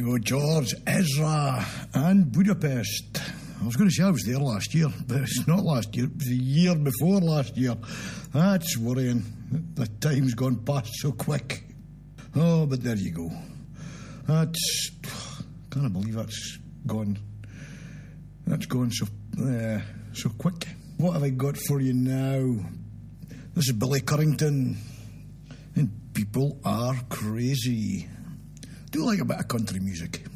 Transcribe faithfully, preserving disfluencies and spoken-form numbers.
you go, George Ezra and Budapest. I was going to say I was there last year, but it's not last year, it was the year before last year. That's worrying. The time's gone past so quick. Oh, but there you go. That's... can't believe that's gone. That's gone so, uh, so quick. What have I got for you now? This is Billy Currington. And people are crazy. Do you like a bit of country music?